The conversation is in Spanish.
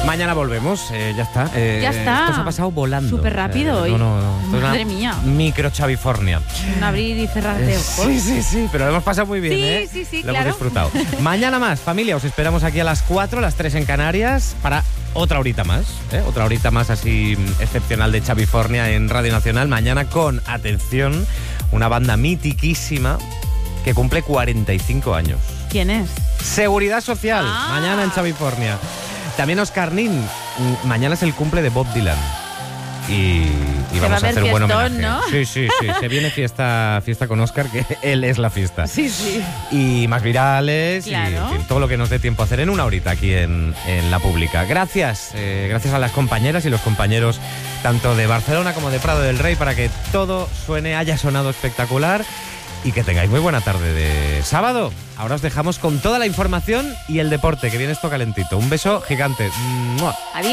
Mañana volvemos, ya está. Ya está. Esto se ha pasado volando. Súper rápido hoy. No. Madre mía. Micro Chavifornia. Un abrir y cerrar de ojos. Sí, pero lo hemos pasado muy bien, Sí, ¿eh? sí, lo claro. hemos disfrutado. Mañana más, familia, os esperamos aquí a las 4, las 3 en Canarias, para otra horita más, ¿eh? Otra horita más así excepcional de Chavifornia en Radio Nacional. Mañana con, atención, una banda mitiquísima que cumple 45 años. ¿Quién es? Seguridad Social, mañana en Chavifornia. También Oscar Nin, mañana es el cumple de Bob Dylan. Y vamos a hacer un buen homenaje. ¿No? Sí. Se viene fiesta con Oscar, que él es la fiesta. Sí. Y más virales, Claro. y en fin, todo lo que nos dé tiempo a hacer en una horita aquí en La Pública. Gracias a las compañeras y los compañeros tanto de Barcelona como de Prado del Rey para que todo haya sonado espectacular. Y que tengáis muy buena tarde de sábado. Ahora os dejamos con toda la información y el deporte, que viene esto calentito. Un beso gigante. ¡Mua! Adiós.